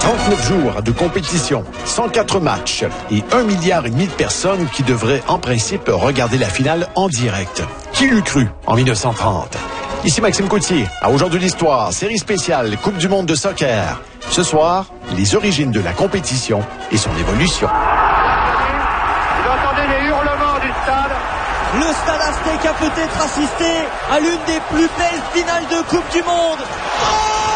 39 jours de compétition, 104 matchs et 1,5 milliard de personnes qui devraient en principe regarder la finale en direct. Qui l'eût cru en 1930? Ici Maxime Coutier, à Aujourd'hui l'Histoire, série spéciale Coupe du monde de soccer. Ce soir, les origines de la compétition et son évolution. Vous entendez les hurlements du stade? Le Stade Aztec a peut-être assisté à l'une des plus belles finales de Coupe du monde.